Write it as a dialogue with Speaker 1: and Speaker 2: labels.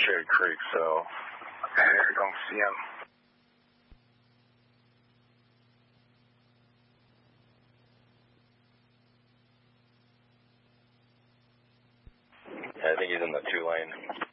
Speaker 1: Cherry Creek, so I don't see him. I think he's in the 2 lane.